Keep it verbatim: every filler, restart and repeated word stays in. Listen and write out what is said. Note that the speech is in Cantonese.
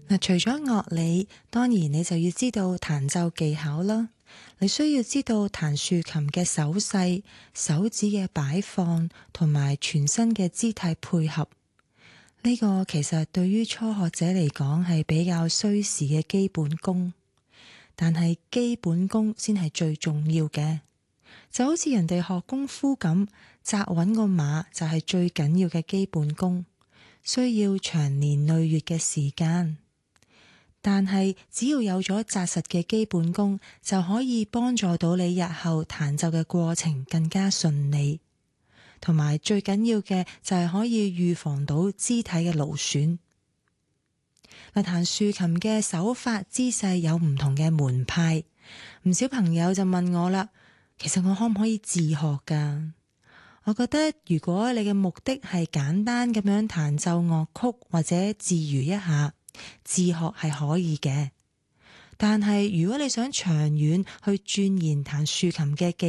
嗱，除咗樂理，當然你就要知道彈奏技巧啦。你需要知道彈豎琴嘅手勢、手指嘅擺放同埋全身嘅肢體配合。呢個其實對於初學者嚟講係比較需時嘅基本功，但係基本功先係最重要嘅。就好似人哋學功夫咁，紮穩個馬就係最緊要嘅基本功，需要長年累月嘅時間。但係只要有咗紮實嘅基本功，就可以幫助到你日後彈奏嘅過程更加順利，同埋最緊要嘅就係可以預防到肢體嘅勞損。嗱，彈豎琴嘅手法姿勢有唔同嘅門派，唔少朋友就問我啦，其實我可唔可以自學㗎？我覺得如果你嘅目的係簡單咁樣彈奏樂曲或者自娛一下，自學係可以嘅。但係如果你想長遠去鑽研彈豎琴嘅技